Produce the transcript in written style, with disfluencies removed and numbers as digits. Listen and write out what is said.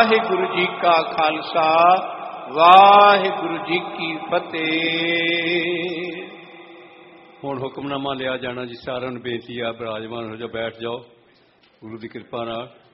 ਵਾਹਿਗੁਰੂ ਜੀ ਕਾ ਖਾਲਸਾ, ਵਾਹਿਗੁਰੂ ਜੀ ਕੀ ਫਤਿਹ। ਹੁਣ ਹੁਕਮਨਾਮਾ ਲਿਆ ਜਾਣਾ ਜੀ। ਸਾਰਿਆਂ ਨੂੰ ਬੇਨਤੀ ਆ, ਬਿਰਾਜਮਾਨ ਹੋ ਜਾਓ, ਬੈਠ ਜਾਓ ਗੁਰੂ ਦੀ ਕਿਰਪਾ ਨਾਲ।